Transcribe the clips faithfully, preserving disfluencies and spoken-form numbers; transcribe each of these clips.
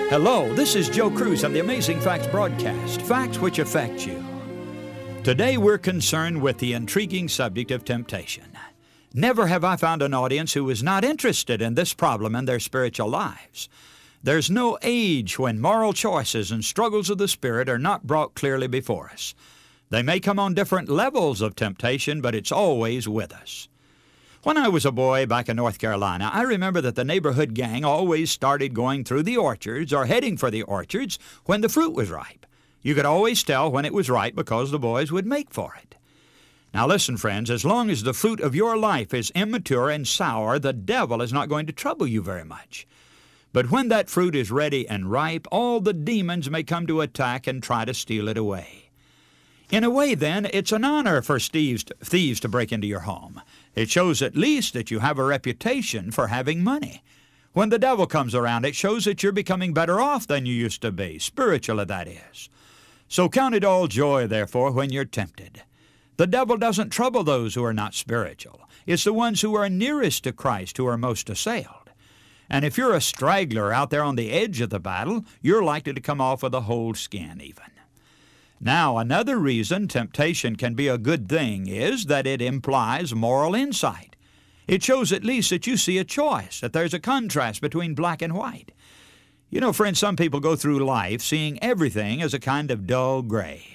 Hello, this is Joe Cruz on the Amazing Facts broadcast, facts which affect you. Today we're concerned with the intriguing subject of temptation. Never have I found an audience who is not interested in this problem in their spiritual lives. There's no age when moral choices and struggles of the Spirit are not brought clearly before us. They may come on different levels of temptation, but it's always with us. When I was a boy back in North Carolina, I remember that the neighborhood gang always started going through the orchards or heading for the orchards when the fruit was ripe. You could always tell when it was ripe because the boys would make for it. Now listen, friends, as long as the fruit of your life is immature and sour, the devil is not going to trouble you very much. But when that fruit is ready and ripe, all the demons may come to attack and try to steal it away. In a way, then, it's an honor for thieves to, thieves to break into your home. It shows at least that you have a reputation for having money. When the devil comes around, it shows that you're becoming better off than you used to be, spiritually that is. So count it all joy, therefore, when you're tempted. The devil doesn't trouble those who are not spiritual. It's the ones who are nearest to Christ who are most assailed. And if you're a straggler out there on the edge of the battle, you're likely to come off with a whole skin even. Now, another reason temptation can be a good thing is that it implies moral insight. It shows at least that you see a choice, that there's a contrast between black and white. You know, friends, some people go through life seeing everything as a kind of dull gray.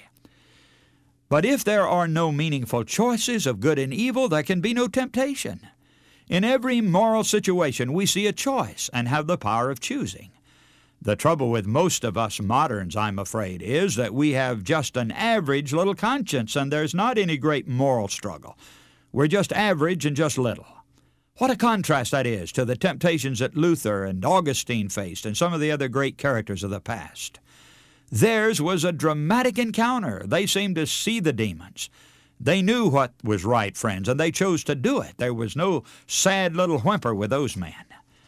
But if there are no meaningful choices of good and evil, there can be no temptation. In every moral situation, we see a choice and have the power of choosing. The trouble with most of us moderns, I'm afraid, is that we have just an average little conscience, and there's not any great moral struggle. We're just average and just little. What a contrast that is to the temptations that Luther and Augustine faced and some of the other great characters of the past. Theirs was a dramatic encounter. They seemed to see the demons. They knew what was right, friends, and they chose to do it. There was no sad little whimper with those men.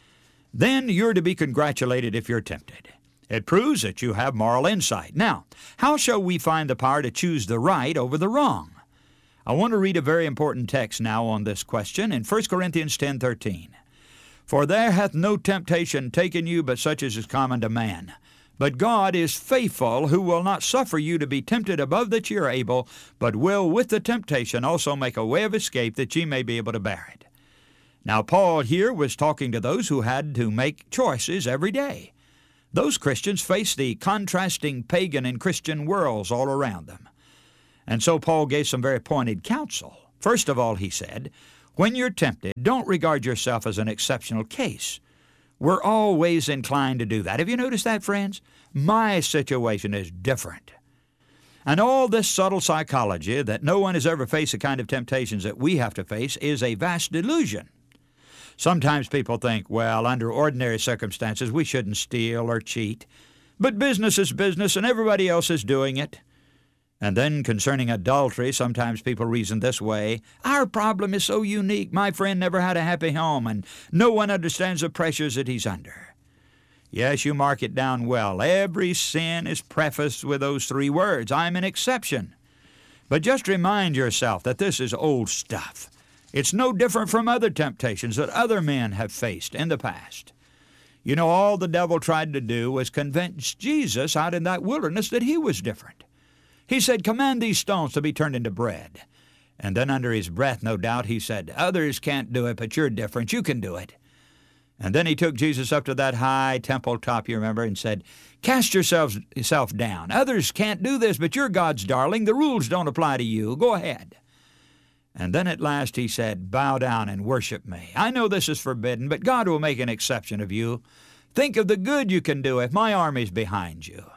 Then you're to be congratulated if you're tempted. It proves that you have moral insight. Now, how shall we find the power to choose the right over the wrong? I want to read a very important text now on this question in First Corinthians ten thirteen. For there hath no temptation taken you but such as is common to man. But God is faithful, who will not suffer you to be tempted above that ye are able, but will with the temptation also make a way of escape that ye may be able to bear it. Now, Paul here was talking to those who had to make choices every day. Those Christians faced the contrasting pagan and Christian worlds all around them. And so Paul gave some very pointed counsel. First of all, he said, when you're tempted, don't regard yourself as an exceptional case. We're always inclined to do that. Have you noticed that, friends? My situation is different. And all this subtle psychology that no one has ever faced the kind of temptations that we have to face is a vast delusion. Sometimes people think, well, under ordinary circumstances, we shouldn't steal or cheat. But business is business, and everybody else is doing it. And then concerning adultery, sometimes people reason this way, our problem is so unique. My friend never had a happy home, and no one understands the pressures that he's under. Yes, you mark it down well. Every sin is prefaced with those three words, I'm an exception. But just remind yourself that this is old stuff. It's no different from other temptations that other men have faced in the past. You know, all the devil tried to do was convince Jesus out in that wilderness that he was different. He said, command these stones to be turned into bread. And then under his breath, no doubt, he said, others can't do it, but you're different. You can do it. And then he took Jesus up to that high temple top, you remember, and said, cast yourself, yourself down. Others can't do this, but you're God's darling. The rules don't apply to you. Go ahead. And then at last he said, bow down and worship me. I know this is forbidden, but God will make an exception of you. Think of the good you can do if my army's behind you.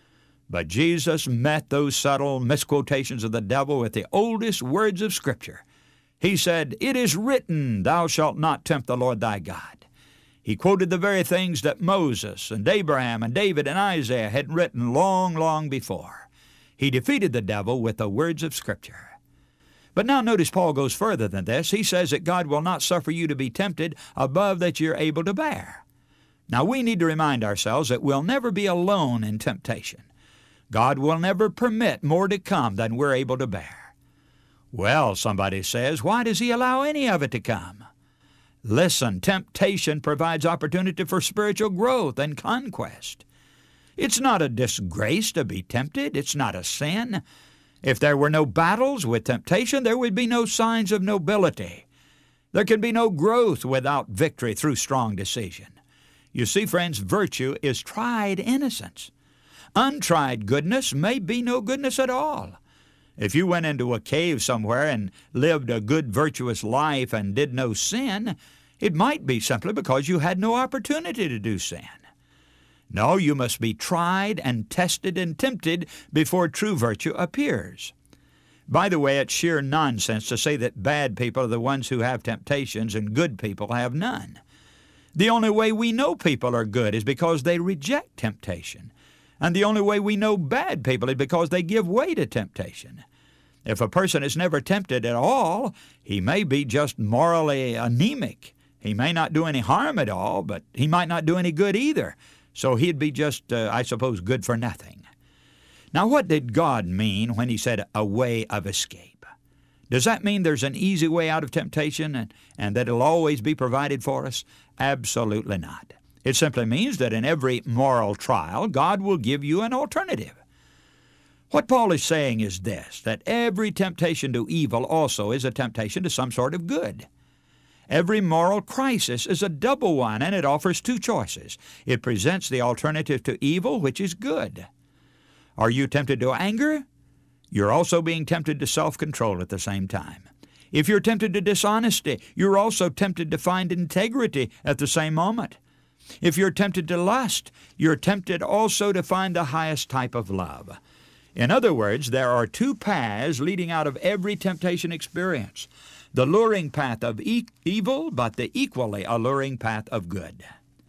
But Jesus met those subtle misquotations of the devil with the oldest words of Scripture. He said, it is written, thou shalt not tempt the Lord thy God. He quoted the very things that Moses and Abraham and David and Isaiah had written long, long before. He defeated the devil with the words of Scripture. But now notice Paul goes further than this. He says that God will not suffer you to be tempted above that you're able to bear. Now we need to remind ourselves that we'll never be alone in temptation. God will never permit more to come than we're able to bear. Well, somebody says, why does he allow any of it to come? Listen, temptation provides opportunity for spiritual growth and conquest. It's not a disgrace to be tempted. It's not a sin. If there were no battles with temptation, there would be no signs of nobility. There can be no growth without victory through strong decision. You see, friends, virtue is tried innocence. Untried goodness may be no goodness at all. If you went into a cave somewhere and lived a good, virtuous life and did no sin, it might be simply because you had no opportunity to do sin. No, you must be tried and tested and tempted before true virtue appears. By the way, it's sheer nonsense to say that bad people are the ones who have temptations and good people have none. The only way we know people are good is because they reject temptation. And the only way we know bad people is because they give way to temptation. If a person is never tempted at all, he may be just morally anemic. He may not do any harm at all, but he might not do any good either. So he'd be just, uh, I suppose, good for nothing. Now, what did God mean when he said a way of escape? Does that mean there's an easy way out of temptation and, and that it'll always be provided for us? Absolutely not. It simply means that in every moral trial, God will give you an alternative. What Paul is saying is this, that every temptation to evil also is a temptation to some sort of good. Every moral crisis is a double one, and it offers two choices. It presents the alternative to evil, which is good. Are you tempted to anger? You're also being tempted to self-control at the same time. If you're tempted to dishonesty, you're also tempted to find integrity at the same moment. If you're tempted to lust, you're tempted also to find the highest type of love. In other words, there are two paths leading out of every temptation experience. The luring path of e- evil, but the equally alluring path of good.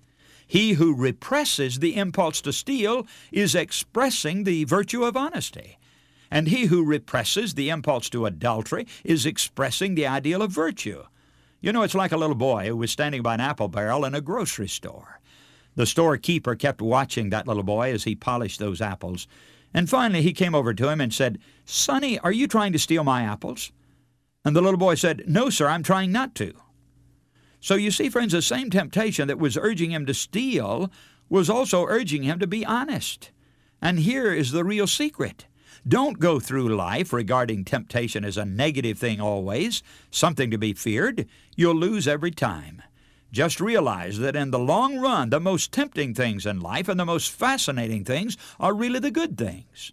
He who represses the impulse to steal is expressing the virtue of honesty. And he who represses the impulse to adultery is expressing the ideal of virtue. You know, it's like a little boy who was standing by an apple barrel in a grocery store. The storekeeper kept watching that little boy as he polished those apples. And finally he came over to him and said, "Sonny, are you trying to steal my apples?" And the little boy said, "No, sir, I'm trying not to." So you see, friends, the same temptation that was urging him to steal was also urging him to be honest. And here is the real secret. Don't go through life regarding temptation as a negative thing always, something to be feared. You'll lose every time. Just realize that in the long run, the most tempting things in life and the most fascinating things are really the good things.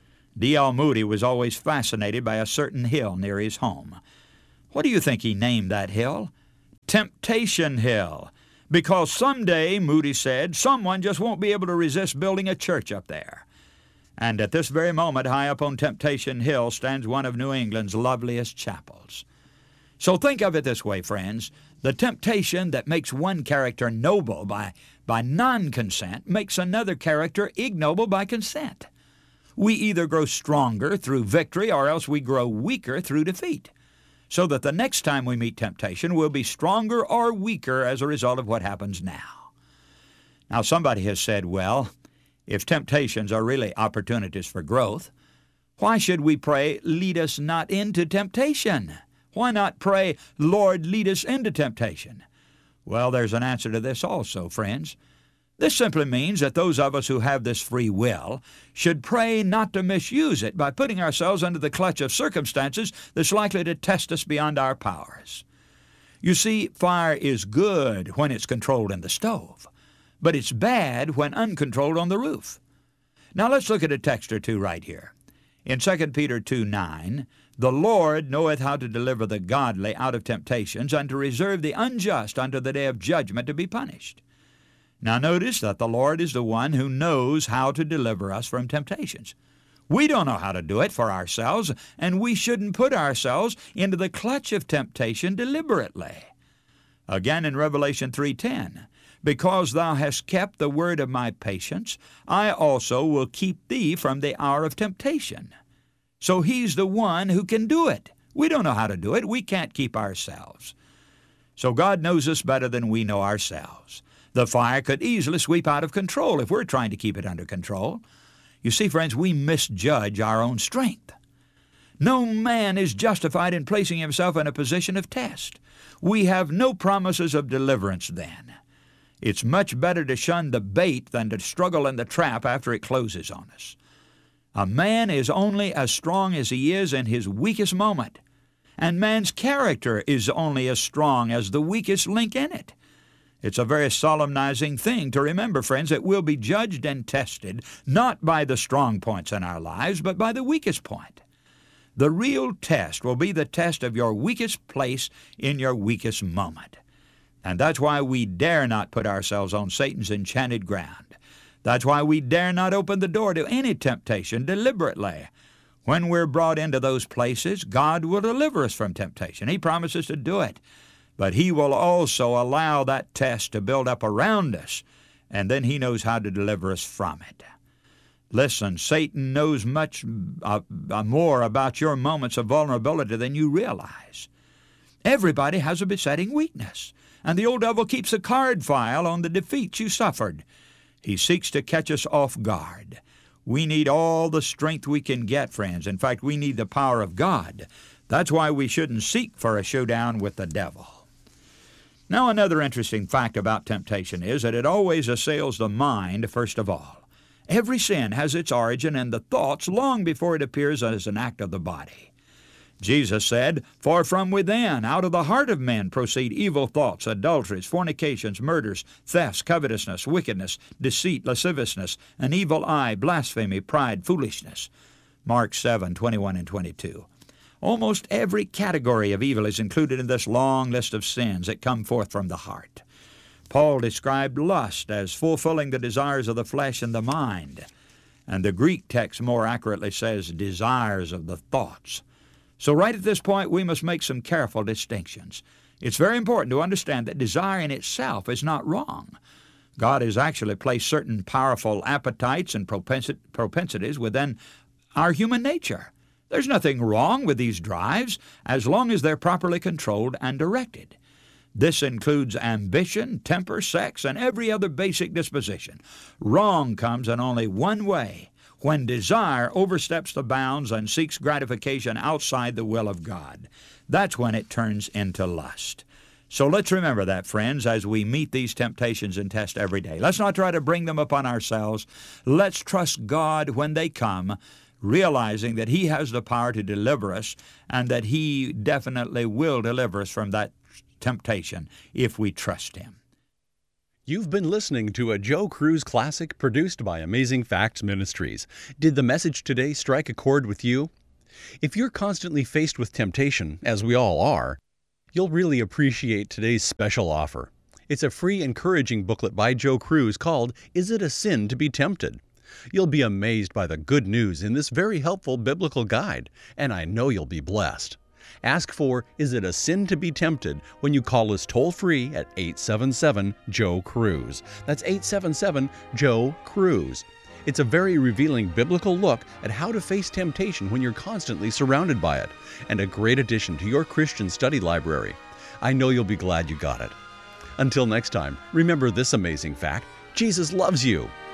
D L Moody was always fascinated by a certain hill near his home. What do you think he named that hill? Temptation Hill. Because someday, Moody said, someone just won't be able to resist building a church up there. And at this very moment, high up on Temptation Hill stands one of New England's loveliest chapels. So think of it this way, friends. The temptation that makes one character noble by, by non-consent makes another character ignoble by consent. We either grow stronger through victory or else we grow weaker through defeat. So that the next time we meet temptation, we'll be stronger or weaker as a result of what happens now. Now, somebody has said, well, if temptations are really opportunities for growth, why should we pray, lead us not into temptation? Why not pray, Lord, lead us into temptation? Well, there's an answer to this also, friends. This simply means that those of us who have this free will should pray not to misuse it by putting ourselves under the clutch of circumstances that's likely to test us beyond our powers. You see, fire is good when it's controlled in the stove, but it's bad when uncontrolled on the roof. Now let's look at a text or two right here. In Second Peter two nine, "The Lord knoweth how to deliver the godly out of temptations, and to reserve the unjust unto the day of judgment to be punished." Now notice that the Lord is the one who knows how to deliver us from temptations. We don't know how to do it for ourselves, and we shouldn't put ourselves into the clutch of temptation deliberately. Again in Revelation three ten, "Because thou hast kept the word of my patience, I also will keep thee from the hour of temptation." So he's the one who can do it. We don't know how to do it. We can't keep ourselves. So God knows us better than we know ourselves. The fire could easily sweep out of control if we're trying to keep it under control. You see, friends, we misjudge our own strength. No man is justified in placing himself in a position of test. We have no promises of deliverance then. It's much better to shun the bait than to struggle in the trap after it closes on us. A man is only as strong as he is in his weakest moment, and man's character is only as strong as the weakest link in it. It's a very solemnizing thing to remember, friends, that we'll be judged and tested not by the strong points in our lives, but by the weakest point. The real test will be the test of your weakest place in your weakest moment. And that's why we dare not put ourselves on Satan's enchanted ground. That's why we dare not open the door to any temptation deliberately. When we're brought into those places, God will deliver us from temptation. He promises to do it. But He will also allow that test to build up around us, and then He knows how to deliver us from it. Listen, Satan knows much uh, more about your moments of vulnerability than you realize. Everybody has a besetting weakness, and the old devil keeps a card file on the defeats you suffered. He seeks to catch us off guard. We need all the strength we can get, friends. In fact, we need the power of God. That's why we shouldn't seek for a showdown with the devil. Now, another interesting fact about temptation is that it always assails the mind first of all. Every sin has its origin in the thoughts long before it appears as an act of the body. Jesus said, "For from within, out of the heart of men, proceed evil thoughts, adulteries, fornications, murders, thefts, covetousness, wickedness, deceit, lasciviousness, an evil eye, blasphemy, pride, foolishness." Mark seven, twenty-one and twenty-two. Almost every category of evil is included in this long list of sins that come forth from the heart. Paul described lust as fulfilling the desires of the flesh and the mind, and the Greek text more accurately says desires of the thoughts. So right at this point, we must make some careful distinctions. It's very important to understand that desire in itself is not wrong. God has actually placed certain powerful appetites and propensities within our human nature. There's nothing wrong with these drives as long as they're properly controlled and directed. This includes ambition, temper, sex, and every other basic disposition. Wrong comes in only one way: when desire oversteps the bounds and seeks gratification outside the will of God. That's when it turns into lust. So let's remember that, friends, as we meet these temptations and tests every day. Let's not try to bring them upon ourselves. Let's trust God when they come, realizing that He has the power to deliver us and that He definitely will deliver us from that temptation if we trust Him. You've been listening to a Joe Cruz Classic produced by Amazing Facts Ministries. Did the message today strike a chord with you? If you're constantly faced with temptation, as we all are, you'll really appreciate today's special offer. It's a free, encouraging booklet by Joe Cruz called Is It a Sin to Be Tempted? You'll be amazed by the good news in this very helpful biblical guide, and I know you'll be blessed. Ask for Is It a Sin to Be Tempted when you call us toll-free at eight seven seven, Joe Cruz. That's eight seven seven, Joe Cruz. It's a very revealing biblical look at how to face temptation when you're constantly surrounded by it, and a great addition to your Christian study library. I know you'll be glad you got it. Until next time, remember this amazing fact: Jesus loves you.